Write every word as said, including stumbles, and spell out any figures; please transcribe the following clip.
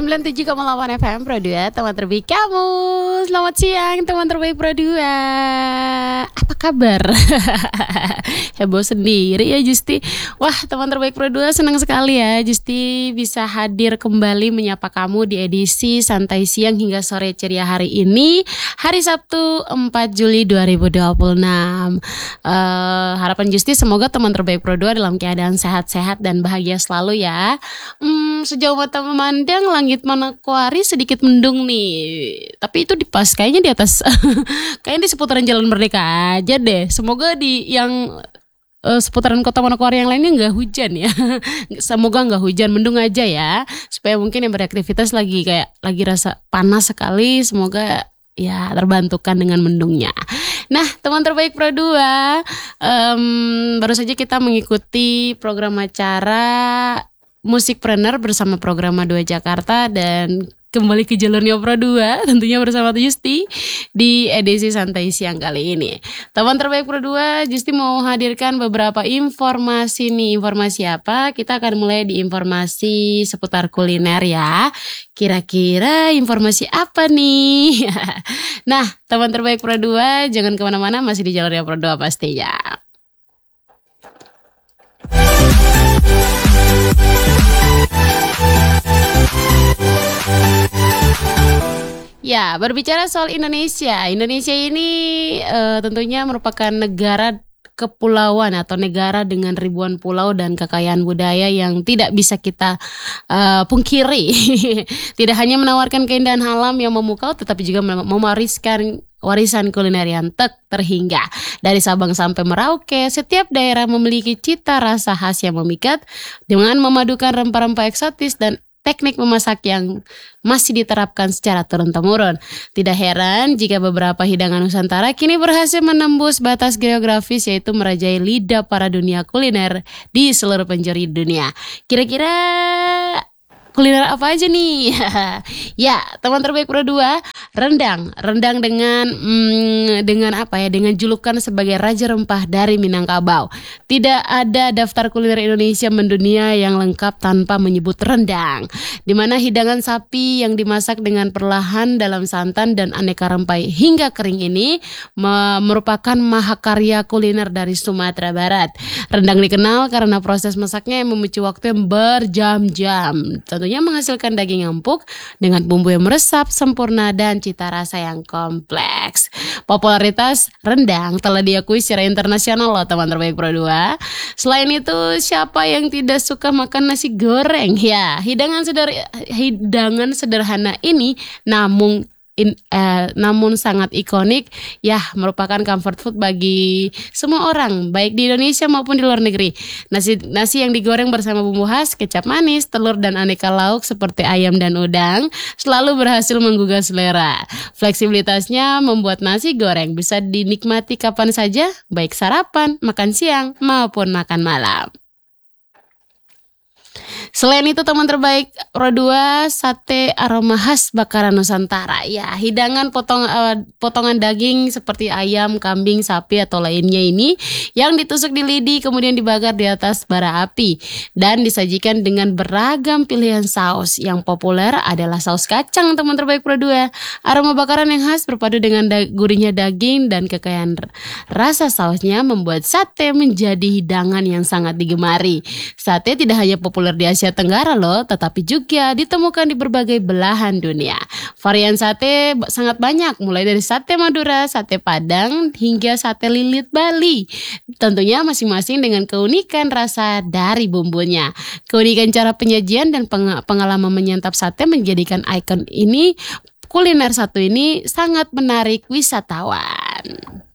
sembilan puluh tujuh koma delapan F M Pro dua, teman terbaik kamu. Selamat siang teman terbaik Pro dua. Apa kabar? Heboh sendiri ya Justi. Wah, teman terbaik Pro dua, senang sekali ya Justi bisa hadir kembali menyapa kamu di edisi Santai Siang hingga sore ceria hari ini, hari Sabtu empat Juli dua ribu dua puluh enam. uh, Harapan Justi semoga teman terbaik Pro dua dalam keadaan sehat-sehat dan bahagia selalu ya. Hmm, sejauh mata memandang langit Manokwari sedikit mendung nih, tapi itu di pas kayaknya di atas kayaknya di seputaran Jalan Merdeka aja deh. Semoga di yang uh, seputaran kota Manokwari yang lainnya nggak hujan ya. Semoga nggak hujan, mendung aja ya, supaya mungkin yang beraktivitas lagi kayak lagi rasa panas sekali, semoga ya terbantukan dengan mendungnya. Nah, teman terbaik Pro dua, um, baru saja kita mengikuti program acara Musikpreneur bersama Programa dua Jakarta dan kembali ke jalurnya Pro dua tentunya bersama Justi di edisi Santai Siang kali ini. Teman terbaik Pro dua, Justi mau hadirkan beberapa informasi nih. Informasi apa? Kita akan mulai di informasi seputar kuliner ya. Kira-kira informasi apa nih? Nah, teman terbaik Pro dua, jangan kemana-mana, masih di jalurnya Pro dua pastinya. Ya, berbicara soal Indonesia, Indonesia ini uh, tentunya merupakan negara kepulauan atau negara dengan ribuan pulau dan kekayaan budaya yang tidak bisa kita uh, pungkiri. Tidak hanya menawarkan keindahan alam yang memukau, tetapi juga mewariskan warisan kuliner yang tak terhingga. Dari Sabang sampai Merauke, setiap daerah memiliki cita rasa khas yang memikat dengan memadukan rempah-rempah eksotis dan teknik memasak yang masih diterapkan secara turun-temurun. Tidak heran jika beberapa hidangan Nusantara kini berhasil menembus batas geografis, yaitu merajai lidah para dunia kuliner di seluruh penjuru dunia. Kira-kira kuliner apa aja nih? Ya, teman terbaik Pro dua, rendang. Rendang dengan hmm, dengan apa ya? Dengan julukan sebagai raja rempah dari Minangkabau. Tidak ada daftar kuliner Indonesia mendunia yang lengkap tanpa menyebut rendang, di mana hidangan sapi yang dimasak dengan perlahan dalam santan dan aneka rempah hingga kering ini me- merupakan mahakarya kuliner dari Sumatera Barat. Rendang dikenal karena proses masaknya yang memicu waktu yang berjam-jam. Tentunya menghasilkan daging yang empuk dengan bumbu yang meresap sempurna dan cita rasa yang kompleks. Popularitas rendang telah diakui secara internasional loh teman terbaik Pro dua. Selain itu, siapa yang tidak suka makan nasi goreng? Ya, hidangan seder- hidangan sederhana ini namun In, eh, namun sangat ikonik ya, merupakan comfort food bagi semua orang baik di Indonesia maupun di luar negeri. Nasi nasi yang digoreng bersama bumbu khas, kecap manis, telur dan aneka lauk seperti ayam dan udang selalu berhasil menggugah selera. Fleksibilitasnya membuat nasi goreng bisa dinikmati kapan saja, baik sarapan, makan siang maupun makan malam. Selain itu teman terbaik Pro dua, sate aroma khas bakaran Nusantara. Ya, hidangan potong, uh, potongan daging seperti ayam, kambing, sapi atau lainnya ini yang ditusuk di lidi kemudian dibakar di atas bara api dan disajikan dengan beragam pilihan saus. Yang populer adalah saus kacang teman terbaik Pro dua. Aroma bakaran yang khas berpadu dengan da- gurihnya daging dan kekayaan rasa sausnya membuat sate menjadi hidangan yang sangat digemari. Sate tidak hanya populer di Asia Tenggara loh, tetapi juga ditemukan di berbagai belahan dunia. Varian sate sangat banyak, mulai dari sate Madura, sate Padang, hingga sate lilit Bali. Tentunya masing-masing dengan keunikan rasa dari bumbunya. Keunikan cara penyajian dan peng- pengalaman menyantap sate menjadikan ikon ini kuliner satu ini sangat menarik wisatawan.